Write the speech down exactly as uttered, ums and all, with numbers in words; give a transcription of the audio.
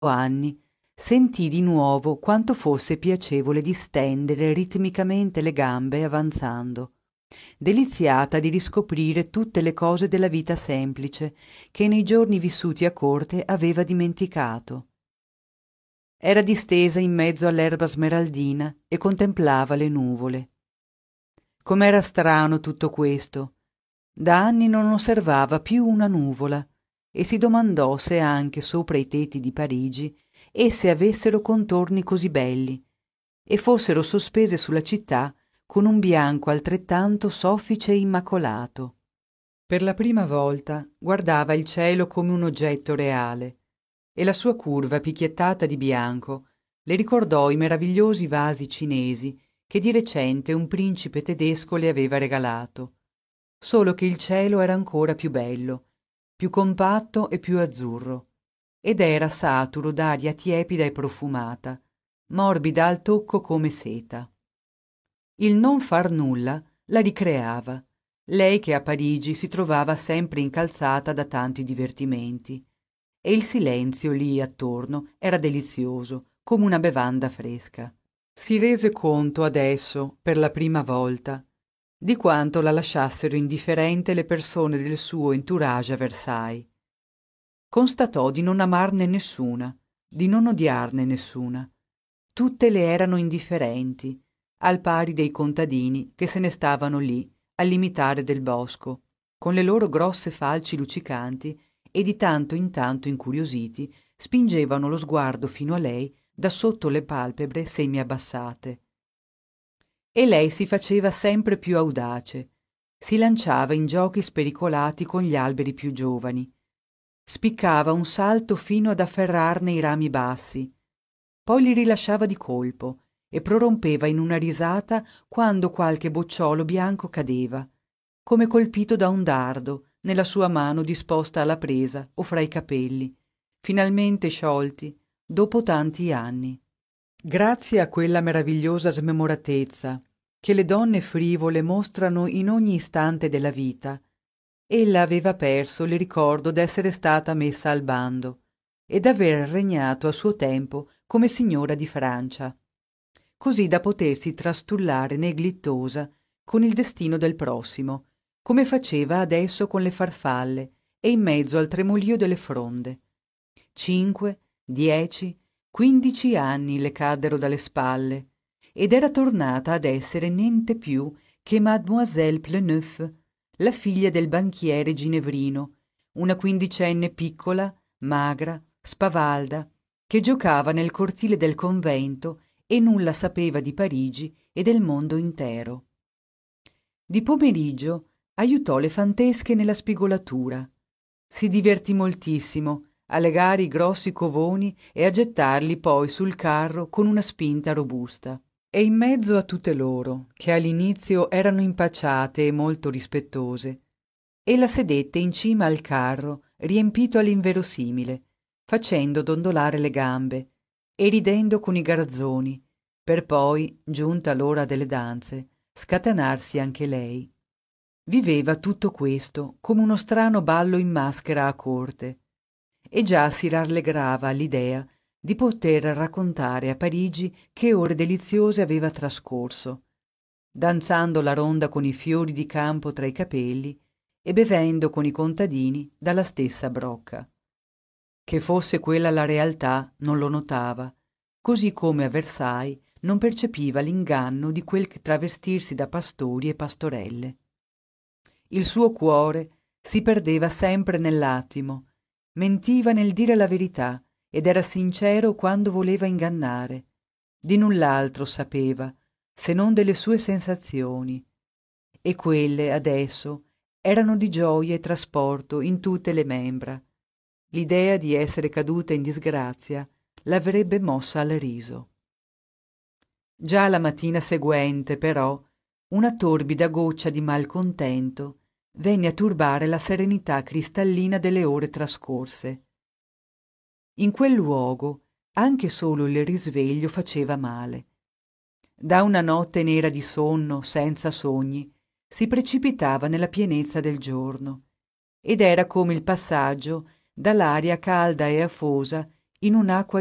anni, sentì di nuovo quanto fosse piacevole distendere ritmicamente le gambe avanzando, deliziata di riscoprire tutte le cose della vita semplice che nei giorni vissuti a corte aveva dimenticato. Era distesa in mezzo all'erba smeraldina e contemplava le nuvole. Com'era strano tutto questo! Da anni non osservava più una nuvola e si domandò se anche sopra i tetti di Parigi esse avessero contorni così belli e fossero sospese sulla città con un bianco altrettanto soffice e immacolato. Per la prima volta guardava il cielo come un oggetto reale e la sua curva picchiettata di bianco le ricordò i meravigliosi vasi cinesi che di recente un principe tedesco le aveva regalato, solo che il cielo era ancora più bello, più compatto e più azzurro, ed era saturo d'aria tiepida e profumata, morbida al tocco come seta. Il non far nulla la ricreava, lei che a Parigi si trovava sempre incalzata da tanti divertimenti, e il silenzio lì attorno era delizioso, come una bevanda fresca. Si rese conto adesso, per la prima volta, di quanto la lasciassero indifferente le persone del suo entourage a Versailles. Constatò di non amarne nessuna, di non odiarne nessuna. Tutte le erano indifferenti, al pari dei contadini che se ne stavano lì, al limitare del bosco, con le loro grosse falci luccicanti e di tanto in tanto incuriositi spingevano lo sguardo fino a lei da sotto le palpebre semi abbassate. E lei si faceva sempre più audace, si lanciava in giochi spericolati con gli alberi più giovani, spiccava un salto fino ad afferrarne i rami bassi, poi li rilasciava di colpo e prorompeva in una risata quando qualche bocciolo bianco cadeva, come colpito da un dardo, nella sua mano disposta alla presa o fra i capelli, finalmente sciolti dopo tanti anni. Grazie a quella meravigliosa smemoratezza che le donne frivole mostrano in ogni istante della vita, ella aveva perso il ricordo d'essere stata messa al bando e d'aver regnato a suo tempo come signora di Francia, così da potersi trastullare neglittosa con il destino del prossimo, come faceva adesso con le farfalle e in mezzo al tremolio delle fronde. Cinque, dieci, quindici anni le caddero dalle spalle ed era tornata ad essere niente più che Mademoiselle Pleneuve, la figlia del banchiere ginevrino, una quindicenne piccola, magra, spavalda, che giocava nel cortile del convento e nulla sapeva di Parigi e del mondo intero. Di pomeriggio aiutò le fantesche nella spigolatura. Si divertì moltissimo a legare i grossi covoni e a gettarli poi sul carro con una spinta robusta. E in mezzo a tutte loro, che all'inizio erano impacciate e molto rispettose, ella sedette in cima al carro, riempito all'inverosimile, facendo dondolare le gambe e ridendo con i garzoni, per poi, giunta l'ora delle danze, scatenarsi anche lei. Viveva tutto questo come uno strano ballo in maschera a corte, e già si rallegrava all'idea di poter raccontare a Parigi che ore deliziose aveva trascorso, danzando la ronda con i fiori di campo tra i capelli e bevendo con i contadini dalla stessa brocca. Che fosse quella la realtà non lo notava, così come a Versailles non percepiva l'inganno di quel travestirsi da pastori e pastorelle. Il suo cuore si perdeva sempre nell'attimo, mentiva nel dire la verità ed era sincero quando voleva ingannare. Di null'altro sapeva, se non delle sue sensazioni, e quelle, adesso, erano di gioia e trasporto in tutte le membra. L'idea di essere caduta in disgrazia l'avrebbe mossa al riso. Già la mattina seguente, però, una torbida goccia di malcontento venne a turbare la serenità cristallina delle ore trascorse. In quel luogo anche solo il risveglio faceva male. Da una notte nera di sonno, senza sogni, si precipitava nella pienezza del giorno, ed era come il passaggio dall'aria calda e afosa in un'acqua